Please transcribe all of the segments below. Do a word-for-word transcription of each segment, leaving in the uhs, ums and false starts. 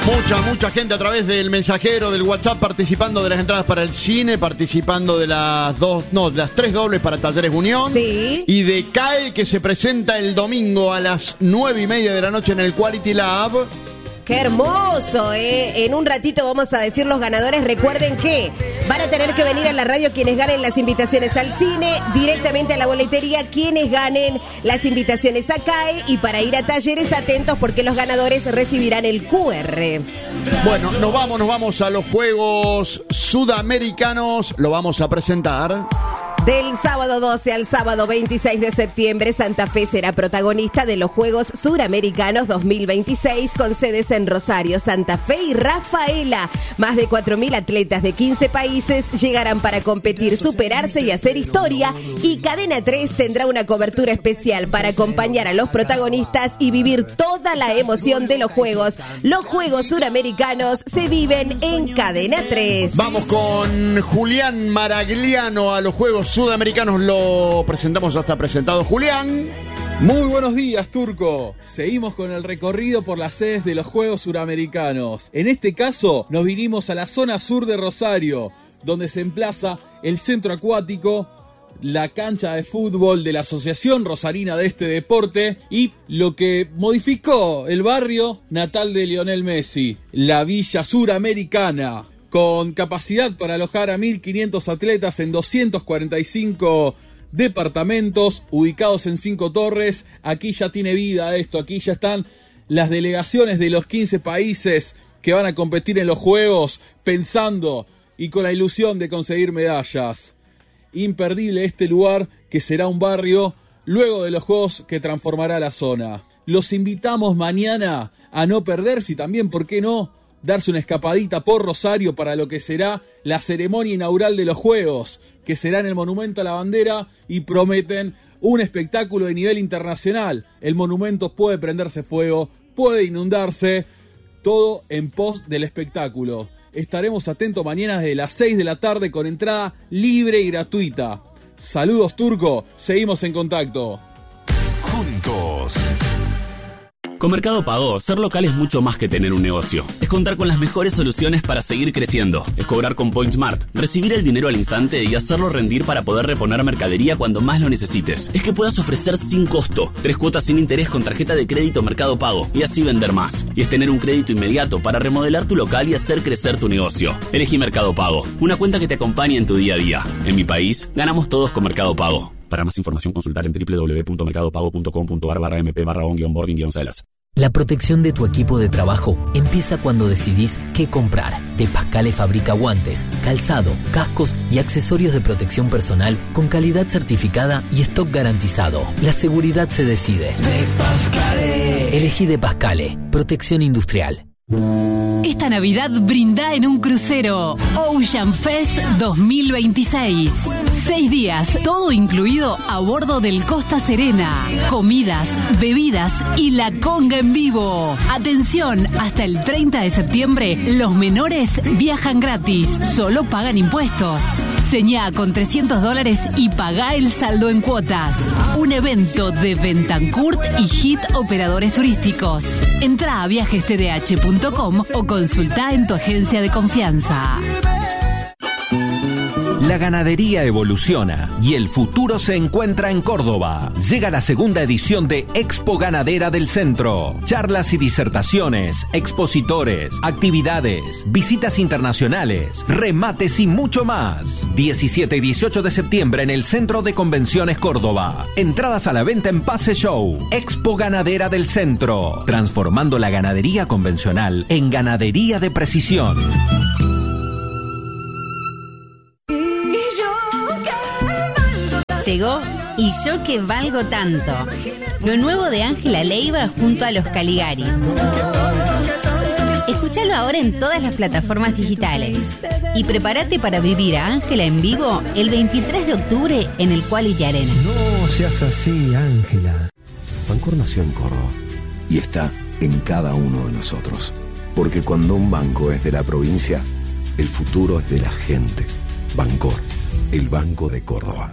Mucha, mucha gente a través del mensajero, del WhatsApp, participando de las entradas para el cine, participando de las dos, no, de las tres dobles para Talleres Unión. Sí. Y de C A E, que se presenta el domingo a las nueve y media de la noche en el Quality Lab. ¡Qué hermoso! ¿eh? En un ratito vamos a decir los ganadores. Recuerden que van a tener que venir a la radio quienes ganen las invitaciones al cine, directamente a la boletería quienes ganen las invitaciones a C A E, y para ir a Talleres atentos porque los ganadores recibirán el Q R. Bueno, nos vamos, nos vamos a los Juegos Sudamericanos. Lo vamos a presentar. Del sábado doce al sábado veintiséis de septiembre, Santa Fe será protagonista de los Juegos Suramericanos dos mil veintiséis, con sedes en Rosario, Santa Fe y Rafaela. Más de cuatro mil atletas de quince países llegarán para competir, superarse y hacer historia. Y Cadena tres tendrá una cobertura especial para acompañar a los protagonistas y vivir toda la emoción de los Juegos. Los Juegos Suramericanos se viven en Cadena tres. Vamos con Julián Maragliano a los Juegos Sudamericanos. Lo presentamos, ya está presentado Julián. Muy buenos días, Turco. Seguimos con el recorrido por las sedes de los Juegos Suramericanos. En este caso, nos vinimos a la zona sur de Rosario, donde se emplaza el centro acuático, la cancha de fútbol de la Asociación Rosarina de este deporte y lo que modificó el barrio natal de Lionel Messi, la Villa Suramericana, con capacidad para alojar a mil quinientos atletas en doscientos cuarenta y cinco departamentos, ubicados en cinco torres. Aquí ya tiene vida esto, aquí ya están las delegaciones de los quince países que van a competir en los Juegos, pensando y con la ilusión de conseguir medallas. Imperdible este lugar, que será un barrio luego de los Juegos que transformará la zona. Los invitamos mañana a no perderse y también, ¿por qué no?, darse una escapadita por Rosario para lo que será la ceremonia inaugural de los Juegos, que será en el Monumento a la Bandera, y prometen un espectáculo de nivel internacional. El monumento puede prenderse fuego, puede inundarse, todo en pos del espectáculo. Estaremos atentos mañana desde las seis de la tarde con entrada libre y gratuita. Saludos, Turco, seguimos en contacto. Juntos. Con Mercado Pago, ser local es mucho más que tener un negocio. Es contar con las mejores soluciones para seguir creciendo. Es cobrar con PointSmart, recibir el dinero al instante y hacerlo rendir para poder reponer mercadería cuando más lo necesites. Es que puedas ofrecer sin costo, tres cuotas sin interés con tarjeta de crédito Mercado Pago y así vender más. Y es tener un crédito inmediato para remodelar tu local y hacer crecer tu negocio. Elegí Mercado Pago, una cuenta que te acompañe en tu día a día. En mi país, ganamos todos con Mercado Pago. Para más información, consultar en doble u doble u doble u punto mercado pago punto com punto a r barra mp barra on guión boarding guión celas. La protección de tu equipo de trabajo empieza cuando decidís qué comprar. De Pascale fabrica guantes, calzado, cascos y accesorios de protección personal con calidad certificada y stock garantizado. La seguridad se decide. De Pascale. Elegí De Pascale, protección industrial. Esta Navidad brinda en un crucero. Ocean Fest dos mil veintiséis. Seis días, todo incluido a bordo del Costa Serena. Comidas, bebidas y la conga en vivo. Atención, hasta el treinta de septiembre, los menores viajan gratis. Solo pagan impuestos. Señá con trescientos dólares y pagá el saldo en cuotas. Un evento de Bentancurt y Hit Operadores Turísticos. Entrá a viajes t d h punto com o consultá en tu agencia de confianza. La ganadería evoluciona y el futuro se encuentra en Córdoba. Llega la segunda edición de Expo Ganadera del Centro. Charlas y disertaciones, expositores, actividades, visitas internacionales, remates y mucho más. diecisiete y dieciocho de septiembre en el Centro de Convenciones Córdoba. Entradas a la venta en Pase Show. Expo Ganadera del Centro. Transformando la ganadería convencional en ganadería de precisión. Llegó Y yo que valgo tanto. Lo nuevo de Ángela Leiva junto a los Caligaris. Escúchalo ahora en todas las plataformas digitales. Y prepárate para vivir a Ángela en vivo el veintitrés de octubre en el Quality Arena. No seas así, Ángela. Bancor nació en Córdoba y está en cada uno de nosotros. Porque cuando un banco es de la provincia, el futuro es de la gente. Bancor, el Banco de Córdoba.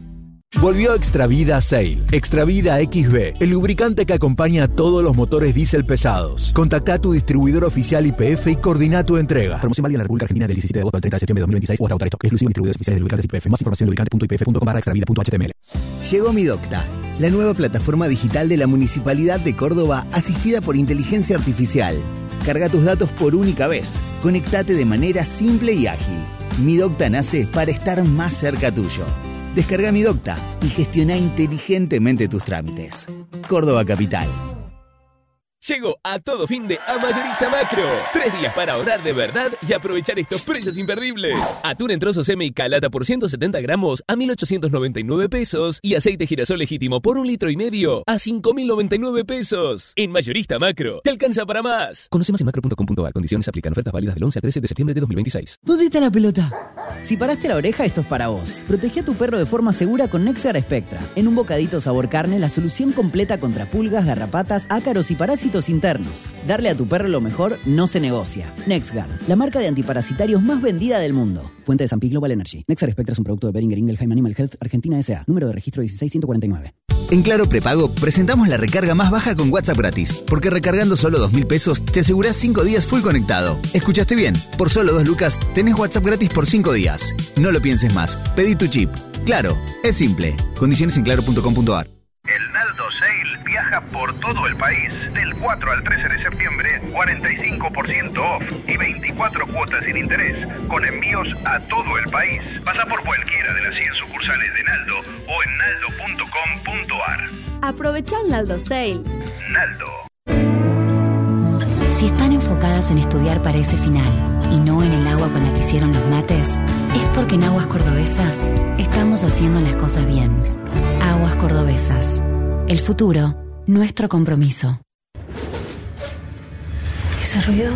Volvió Extravida Sail. Extravida X B, el lubricante que acompaña a todos los motores diésel pesados. Contactá a tu distribuidor oficial Y P F y coordina tu entrega. Promoción válida en la República Argentina del diecisiete de agosto al treinta de septiembre de dos mil veintiséis o hasta agotar stock. Exclusivo en distribuidores oficiales de lubricantes Y P F. Más información en lubricante punto i p f punto com barra extravida punto h t m l. Llegó Mi Docta, la nueva plataforma digital de la Municipalidad de Córdoba asistida por inteligencia artificial. Carga tus datos por única vez. Conectate de manera simple y ágil. Mi Docta nace para estar más cerca tuyo. Descarga Mi Docta y gestiona inteligentemente tus trámites. Córdoba Capital. Llegó a todo fin de a Mayorista Macro. Tres días para ahorrar de verdad y aprovechar estos precios imperdibles. Atún en trozos M y calata por ciento setenta gramos a mil ochocientos noventa y nueve pesos y aceite girasol legítimo por un litro y medio a cinco mil noventa y nueve pesos. En Mayorista Macro, te alcanza para más. Conoce más en macro punto com punto a r. Condiciones aplican. Ofertas válidas del once al trece de septiembre de dos mil veintiséis. ¿Dónde está la pelota? Si paraste la oreja, esto es para vos. Protege a tu perro de forma segura con NexGard Spectra. En un bocadito sabor carne, la solución completa contra pulgas, garrapatas, ácaros y parásitos internos. Darle a tu perro lo mejor no se negocia. NexGard, la marca de antiparasitarios más vendida del mundo. Fuente de San Pi Global Energy. NexGard Spectra es un producto de Boehringer Ingelheim Animal Health Argentina S A. Número de registro dieciséis ciento cuarenta y nueve. En Claro Prepago presentamos la recarga más baja con WhatsApp gratis, porque recargando solo dos mil pesos te asegurás cinco días full conectado. ¿Escuchaste bien? Por solo dos lucas tenés WhatsApp gratis por cinco días. No lo pienses más. Pedí tu chip. Claro, es simple. Condiciones en claro punto com punto a r. El Naldo Sale viaja por todo el país. Del cuatro al trece de septiembre, cuarenta y cinco por ciento off y veinticuatro cuotas sin interés, con envíos a todo el país. Pasa por cualquiera de las cien sucursales de Naldo o en naldo punto com punto a r. Aprovecha el Naldo Sale. Naldo. Si están enfocadas en estudiar para ese final y no en el agua con la que hicieron los mates, es porque en Aguas Cordobesas estamos haciendo las cosas bien. Aguas Cordobesas. El futuro, nuestro compromiso. ¿Ese ruido?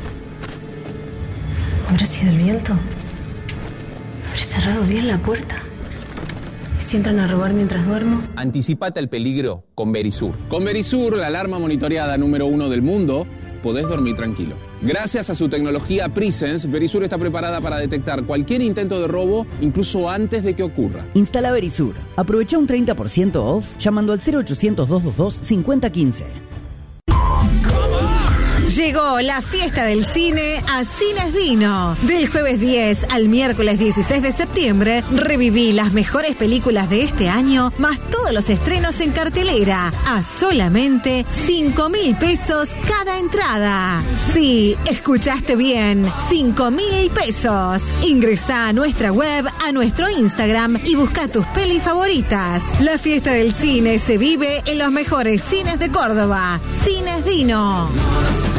¿Habrá sido el viento? ¿Habré cerrado bien la puerta? ¿Y si entran a robar mientras duermo? Anticipate al peligro con Verisur. Con Verisur, la alarma monitoreada número uno del mundo, podés dormir tranquilo. Gracias a su tecnología Presence, Verisur está preparada para detectar cualquier intento de robo, incluso antes de que ocurra. Instala Verisur. Aprovecha un treinta por ciento off llamando al cero ochocientos, doscientos veintidós, cincuenta quince. Llegó la fiesta del cine a Cines Dino. Del jueves diez al miércoles dieciséis de septiembre, reviví las mejores películas de este año, más todos los estrenos en cartelera, a solamente cinco mil pesos cada entrada. Sí, escuchaste bien, cinco mil pesos. Ingresá a nuestra web, a nuestro Instagram y busca tus pelis favoritas. La fiesta del cine se vive en los mejores cines de Córdoba. Cines Dino.